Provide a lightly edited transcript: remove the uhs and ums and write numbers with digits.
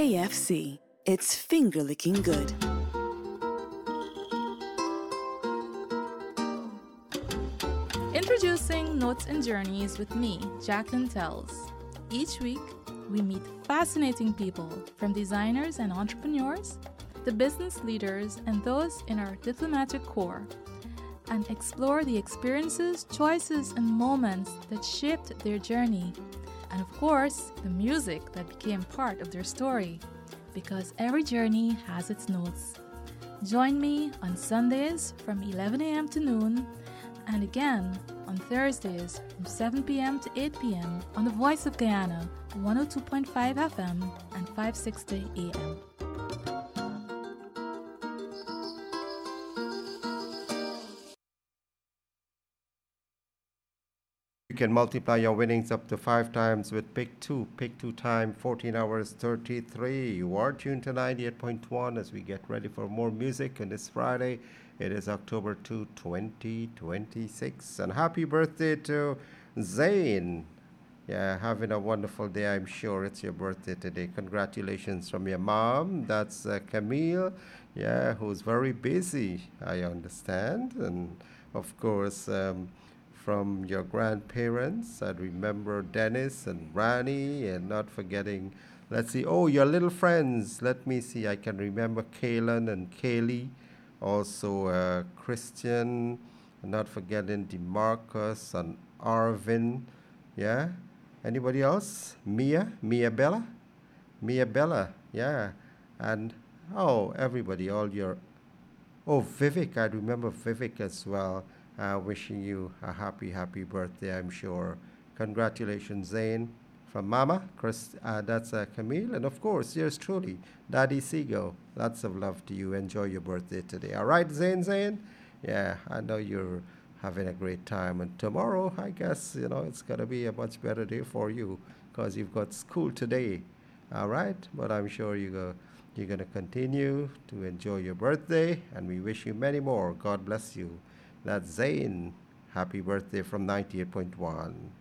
KFC. It's finger licking good. Introducing Notes and Journeys with me, Jacqueline Tells. Each week, we meet fascinating people, from designers and entrepreneurs, to business leaders and those in our diplomatic corps, and explore the experiences, choices, and moments that shaped their journey, and of course, the music that became part of their story, because every journey has its notes. Join me on Sundays from 11 a.m. to noon, and again on Thursdays from 7 p.m. to 8 p.m. on the Voice of Guyana, 102.5 FM and 560 AM. You can multiply your winnings up to 5 times with Pick 2. Pick 2 time, 14 hours 33. You are tuned to 98.1 as we get ready for more music on this Friday. It is October 2, 2026. And happy birthday to Zayn. Yeah, having a wonderful day. I'm sure it's your birthday today. Congratulations from your mom. That's Camille. Yeah, who's very busy, I understand. And of course, from your grandparents. I remember Dennis and Rani, and not forgetting, let's see, oh, your little friends. Let me see, I can remember Kaylin and Kaylee, also Christian, and not forgetting DeMarcus and Arvin. Yeah. Anybody else? Mia Bella? Mia Bella, yeah. And, oh, everybody, all your, oh, Vivek, I remember Vivek as well. Wishing you a happy birthday, I'm sure. Congratulations, Zane. From Mama, Chris, that's Camille. And of course, yours truly, Daddy Seago. Lots of love to you. Enjoy your birthday today. All right, Zane? Yeah, I know you're having a great time. And tomorrow, I guess, it's going to be a much better day for you because you've got school today. All right? But I'm sure you're going to continue to enjoy your birthday. And we wish you many more. God bless you. That's Zayn. Happy birthday from 98.1.